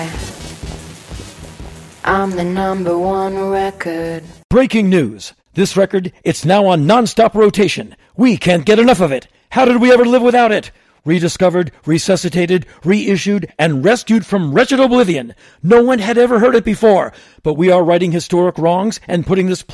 I'm the number one record. Breaking news. This record, it's now on non-stop rotation. We can't get enough of it. How did we ever live without it? Rediscovered, resuscitated, reissued, and rescued from wretched oblivion. No one had ever heard it before, but we are righting historic wrongs and putting this